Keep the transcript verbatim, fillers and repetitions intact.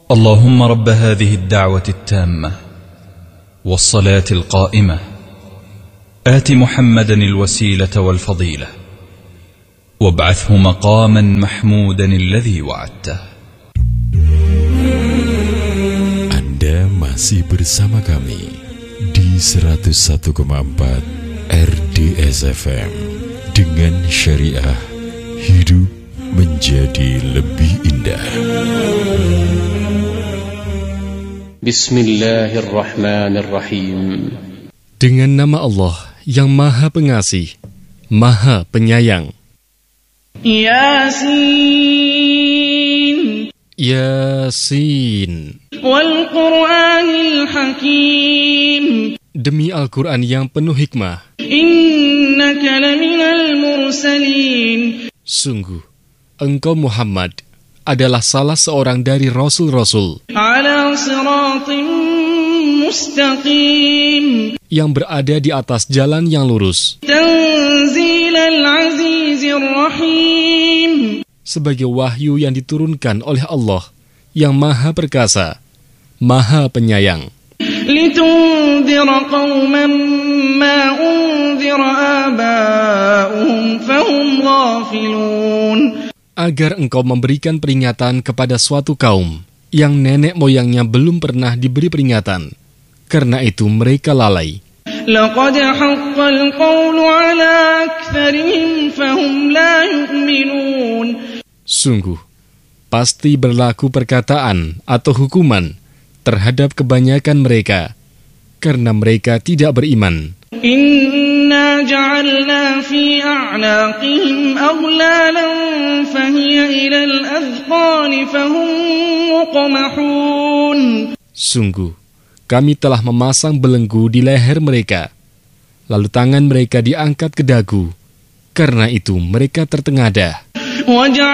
اللهم رب هذه الدعوة التامة والصلاة القائمة آت محمدا الوسيلة والفضيلة وابعثه مقاما محمودا الذي وعدته. Anda masih bersama kami di seratus satu koma empat R D S F M dengan syariah hidup menjadi lebih indah. Bismillahirrahmanirrahim. Dengan nama Allah yang Maha Pengasih, Maha Penyayang. Yasin. Yasin. Wal Qur'anil Hakim. Demi Al-Quran yang penuh hikmah. Innaka laminal mursalin. Sungguh, engkau Muhammad adalah salah seorang dari Rasul-Rasul Ala siratim mustaqim. yang berada di atas jalan yang lurus. Tanzilal azizir rahim. Sebagai wahyu yang diturunkan oleh Allah yang Maha Perkasa, Maha Penyayang. Litundira qawman ma undira aba'uhum fahum ghafilun. Agar engkau memberikan peringatan kepada suatu kaum yang nenek moyangnya belum pernah diberi peringatan. Karena itu mereka lalai. Laqad haqqal qawlu ala aktharihim fahum la yu'minun. Sungguh, pasti berlaku perkataan atau hukuman terhadap kebanyakan mereka, karena mereka tidak beriman. Inna ja'alna fi a'naqihim aghlalan fahiya ilal adhqani fahum muqmahun. Sungguh, kami telah memasang belenggu di leher mereka, lalu tangan mereka diangkat ke dagu, karena itu mereka tertengadah.